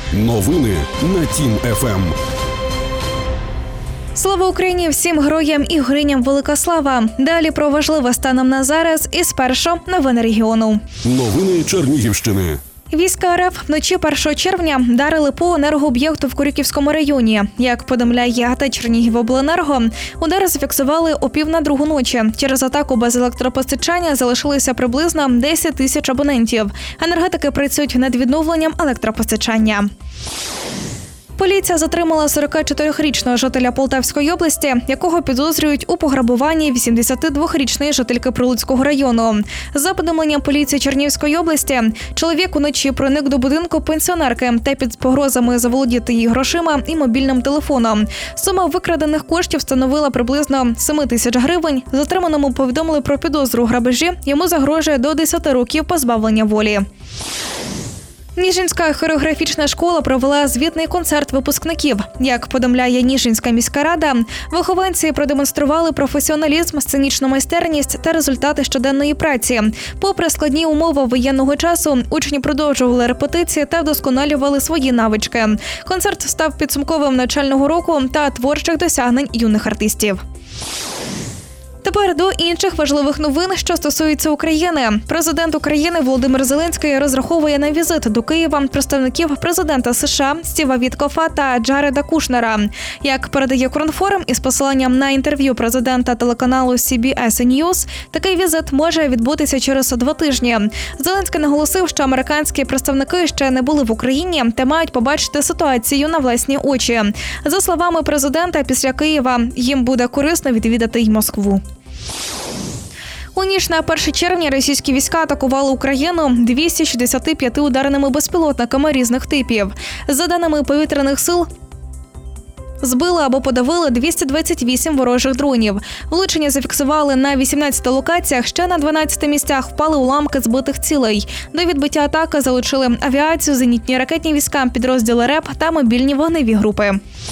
Новини на Тім ФМ. Слава Україні! Всім героям і героїням велика слава! Далі про важливе станом на зараз і спершу новини регіону. Новини Чернігівщини. Війська РФ вночі 1 червня вдарили по енергооб'єкту в Корюківському районі. Як повідомляє АТ Чернігівобленерго, удари зафіксували о 1:30 ночі. Через атаку без електропостачання залишилися приблизно 10 тисяч абонентів. Енергетики працюють над відновленням електропостачання. Поліція затримала 44-річного жителя Полтавської області, якого підозрюють у пограбуванні 82-річної жительки Прилуцького району. За повідомленням поліції Чернігівської області, чоловік уночі проник до будинку пенсіонерки та під погрозами заволодіти її грошима і мобільним телефоном. Сума викрадених коштів становила приблизно 7 тисяч гривень. Затриманому повідомили про підозру у грабежі. Йому загрожує до 10 років позбавлення волі. Ніжинська хореографічна школа провела звітний концерт випускників. Як повідомляє Ніжинська міська рада, вихованці продемонстрували професіоналізм, сценічну майстерність та результати щоденної праці. Попри складні умови воєнного часу, учні продовжували репетиції та вдосконалювали свої навички. Концерт став підсумковим навчального року та творчих досягнень юних артистів. Тепер до інших важливих новин, що стосуються України. Президент України Володимир Зеленський розраховує на візит до Києва представників президента США Стіва Віткофа та Джареда Кушнера. Як передає Кронформ із посиланням на інтерв'ю президента телеканалу CBS News, такий візит може відбутися через 2 тижні. Зеленський наголосив, що американські представники ще не були в Україні та мають побачити ситуацію на власні очі. За словами президента, після Києва їм буде корисно відвідати й Москву. У ніч на 1 червня російські війська атакували Україну 265 ударними безпілотниками різних типів. За даними повітряних сил, збили або подавили 228 ворожих дронів. Влучення зафіксували на 18 локаціях, ще на 12 місцях впали уламки збитих цілей. До відбиття атаки залучили авіацію, зенітні ракетні війська, підрозділи РЕП та мобільні вогневі групи.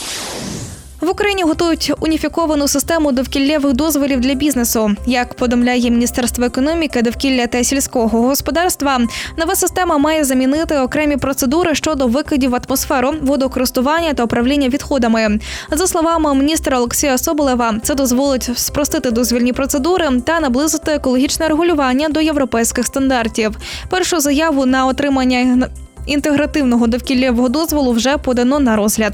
В Україні готують уніфіковану систему довкіллєвих дозволів для бізнесу. Як повідомляє Міністерство економіки, довкілля та сільського господарства, нова система має замінити окремі процедури щодо викидів в атмосферу, водокористування та управління відходами. За словами міністра Олексія Соболєва, це дозволить спростити дозвільні процедури та наблизити екологічне регулювання до європейських стандартів. Першу заяву на отримання інтегративного довкіллєвого дозволу вже подано на розгляд.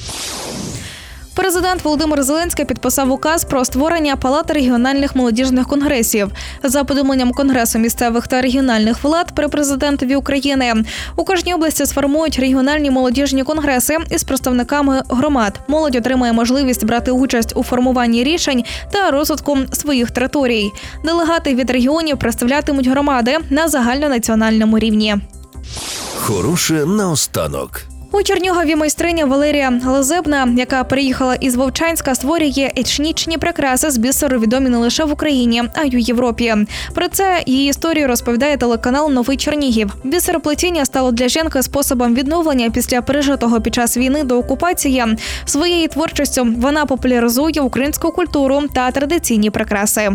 Президент Володимир Зеленський підписав указ про створення палат регіональних молодіжних конгресів. За повідомленням Конгресу місцевих та регіональних влад при президентові України, у кожній області сформують регіональні молодіжні конгреси із представниками громад. Молодь отримає можливість брати участь у формуванні рішень та розвитку своїх територій. Делегати від регіонів представлятимуть громади на загальнонаціональному рівні. Хороше наостанок. У Чернігові майстриня Валерія Лазебна, яка приїхала із Вовчанська, створює етнічні прикраси з бісеру, відомі не лише в Україні, а й у Європі. Про це її історію розповідає телеканал «Новий Чернігів». Бісероплетіння стало для жінки способом відновлення після пережитого під час війни до окупації. Своєю творчістю вона популяризує українську культуру та традиційні прикраси.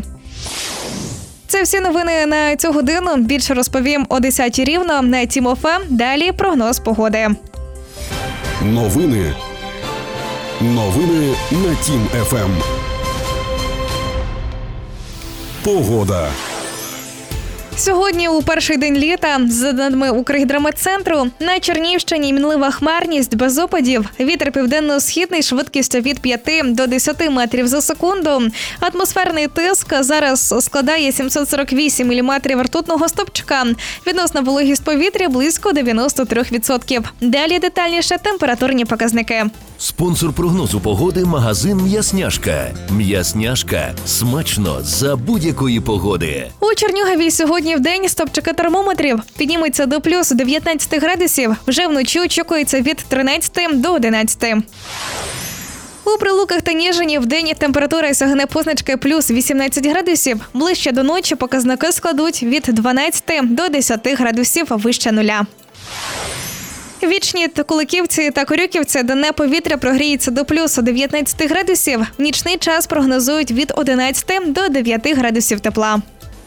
Це всі новини на цю годину. Більше розповім о 10:00 рівно на Тім ФМ. Далі прогноз погоди. Новини на Тім ФМ. Погода. Сьогодні у перший день літа, за даними Укргідрометцентру, на Чернігівщині мінлива хмарність без опадів. Вітер південно-східний швидкістю від 5 до 10 метрів за секунду. Атмосферний тиск зараз складає 748 міліметрів ртутного стовпчика. Відносна вологість повітря близько 93%. Далі детальніше температурні показники. Спонсор прогнозу погоди – магазин «М'ясняшка». «М'ясняшка» – смачно за будь-якої погоди. У Чернігові сьогодні вдень стовпчики термометрів піднімуться до плюс 19 градусів. Вже вночі очікується від 13 до 11. У Прилуках та Ніжині вдень температура сягне позначки плюс 18 градусів. Ближче до ночі показники складуть від 12 до 10 градусів вище нуля. Вічні Куликівці та Корюківці денне повітря прогріється до плюс 19 градусів. В нічний час прогнозують від 11 до 9 градусів тепла.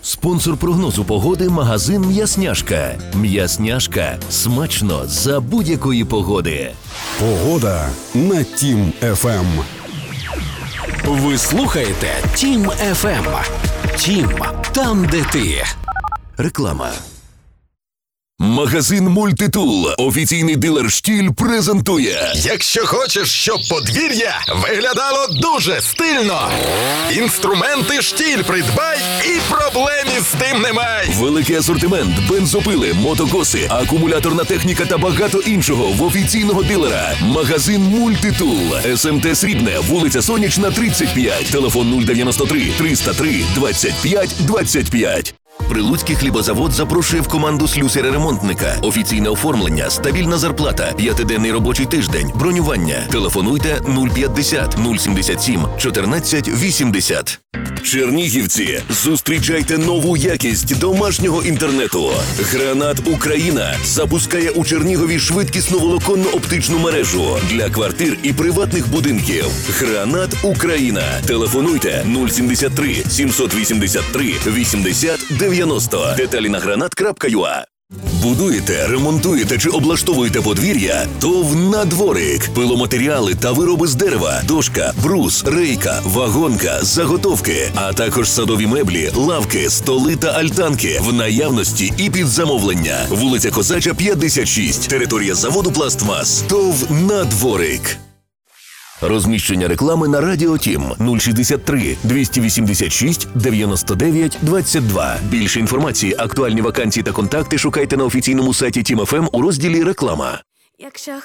Спонсор прогнозу погоди – магазин «М'ясняшка». «М'ясняшка» – смачно за будь-якої погоди. Погода на Тім ФМ. Ви слухаєте Тім ФМ. Тім – там, де ти. Реклама. Магазин «Мультитул», офіційний дилер «Штіль» презентує. Якщо хочеш, щоб подвір'я виглядало дуже стильно, інструменти «Штіль» придбай і проблем із тим немає. Великий асортимент, бензопили, мотокоси, акумуляторна техніка та багато іншого в офіційного дилера. Магазин «Мультитул». СМТ Срібне, вулиця Сонячна, 35. Телефон 093 303 25 25. Прилуцький хлібозавод запрошує в команду слюсаря-ремонтника. Офіційне оформлення, стабільна зарплата, 5-денний робочий тиждень, бронювання. Телефонуйте 050 077 14 80. Чернігівці, зустрічайте нову якість домашнього інтернету. Гранат Україна запускає у Чернігові швидкісну волоконно-оптичну мережу для квартир і приватних будинків. Гранат Україна. Телефонуйте 073 783 80 90. Деталі на granat.ua. Будуєте, ремонтуєте чи облаштовуєте подвір'я? ТОВ «Надворик». Пиломатеріали та вироби з дерева, дошка, брус, рейка, вагонка, заготовки, а також садові меблі, лавки, столи та альтанки в наявності і під замовлення. Вулиця Козача, 56. Територія заводу «Пластмас». ТОВ «Надворик». Розміщення реклами на Радіо Тім 063 286 99 22. Більше інформації, актуальні вакансії та контакти шукайте на офіційному сайті Тім ФМ у розділі «Реклама». Якщо